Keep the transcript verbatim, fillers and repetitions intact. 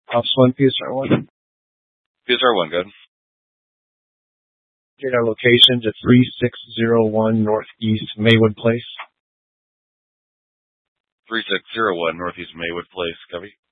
Ops one, P S R one. P S R one, good. Get our location to three six zero one Northeast Maywood Place. three six zero one Northeast Maywood Place, copy.